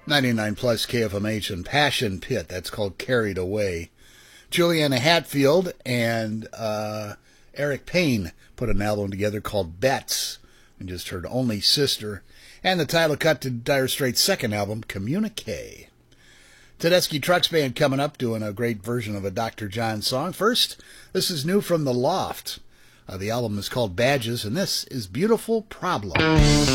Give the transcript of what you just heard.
99 plus KFMH and Passion Pit. That's called Carried Away. Juliana Hatfield and Eric Payne put an album together called Bets. We just heard Only Sister. And the title cut to Dire Straits' second album, Communique. Tedeschi Trucks Band coming up doing a great version of a Dr. John song. First, this is new from The Loft. The album is called Badges, and this is Beautiful Problem.